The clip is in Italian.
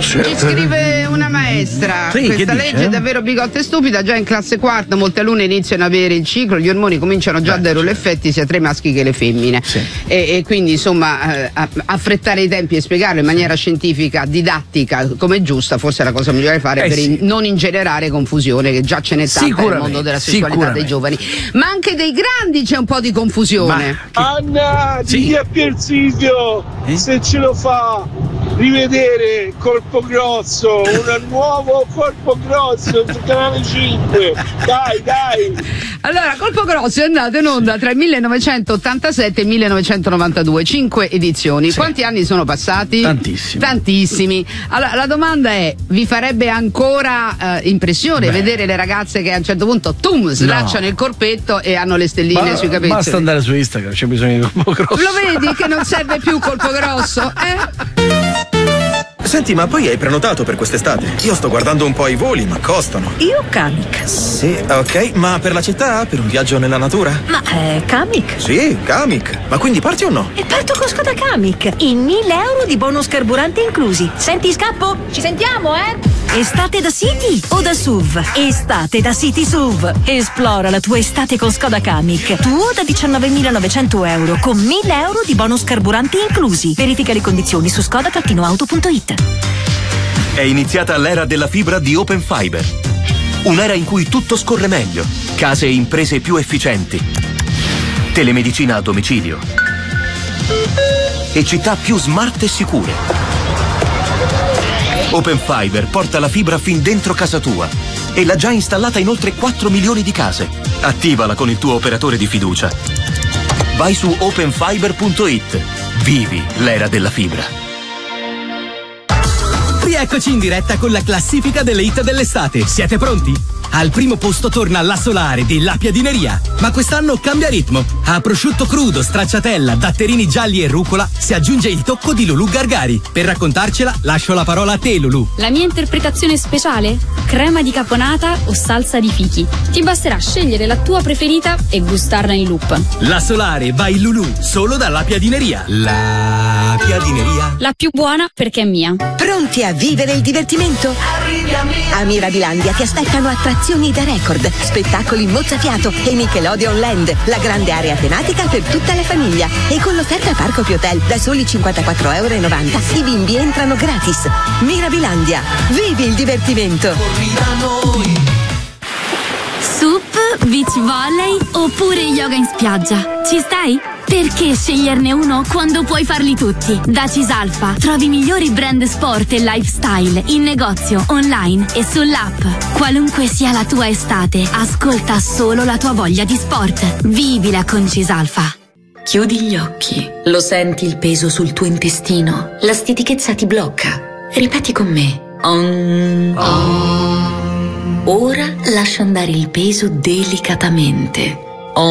Ci scrive una maestra: Sì, questa legge è davvero bigotta e stupida. Già in classe quarta molte alunne iniziano ad avere il ciclo, gli ormoni cominciano già a dare l'effetti sia tra i maschi che le femmine. Sì. E quindi insomma affrettare i tempi e spiegarlo in maniera scientifica, didattica, come è giusta, forse è la cosa migliore da fare per non ingenerare confusione, che già ce n'è tanta nel mondo della sessualità dei giovani. Ma anche dei grandi c'è un po' di confusione. Anna, digli a Piersilvio se ce lo fa rivedere Colpo Grosso, un nuovo Colpo Grosso su Canale 5. Dai. Allora, Colpo Grosso è andato in onda tra il 1987 e il 1992, 5 edizioni. Quanti anni sono passati? Tantissimi. Allora, la domanda è: vi farebbe ancora impressione vedere le ragazze che a un certo punto slacciano il corpetto e hanno le stelline sui capelli? Basta andare su Instagram, c'è bisogno di Colpo Grosso. Lo vedi che non serve più Colpo Grosso? Senti, ma poi hai prenotato per quest'estate? Io sto guardando un po' i voli, ma costano. Io Kamiq. Sì, ok, ma per la città? Per un viaggio nella natura? Ma Kamiq? Sì, Kamiq. Ma quindi parti o no? E parto con Skoda Kamiq. In 1.000 euro di bonus carburante inclusi. Senti, scappo? Ci sentiamo, Estate da City o da SUV? Estate da City SUV. Esplora la tua estate con Skoda Kamiq. Tuo da 19.900 euro con 1.000 euro di bonus carburante inclusi. Verifica le condizioni su skoda-auto.it. È iniziata l'era della fibra di Open Fiber. Un'era in cui tutto scorre meglio. Case e imprese più efficienti. Telemedicina a domicilio. E città più smart e sicure. Open Fiber porta la fibra fin dentro casa tua e l'ha già installata in oltre 4 milioni di case. Attivala con il tuo operatore di fiducia. Vai su openfiber.it. Vivi l'era della fibra. Rieccoci in diretta con la classifica delle hit dell'estate. Siete pronti? Al primo posto torna La Solare della Piadineria, ma quest'anno cambia ritmo. A prosciutto crudo, stracciatella, datterini gialli e rucola si aggiunge il tocco di Lulù Gargari. Per raccontarcela lascio la parola a te, Lulù. La mia interpretazione speciale? Crema di caponata o salsa di fichi. Ti basterà scegliere la tua preferita e gustarla in loop. La Solare by Lulù, solo dalla Piadineria. La Piadineria. La più buona perché è mia. Pronti a vivere il divertimento? A Mirabilandia ti aspettano attrazioni da record, spettacoli mozzafiato e Nickelodeon Land, la grande area tematica per tutta la famiglia. E con l'offerta Parco Più Hotel da soli 54,90 euro i bimbi entrano gratis. Mirabilandia, vivi il divertimento. Sup, beach volley oppure yoga in spiaggia. Ci stai? Perché sceglierne uno quando puoi farli tutti? Da Cisalfa trovi i migliori brand sport e lifestyle in negozio, online e sull'app. Qualunque sia la tua estate, ascolta solo la tua voglia di sport. Vivila con Cisalfa. Chiudi gli occhi. Lo senti il peso sul tuo intestino? La stitichezza ti blocca. Ripeti con me. Ora lascia andare il peso delicatamente.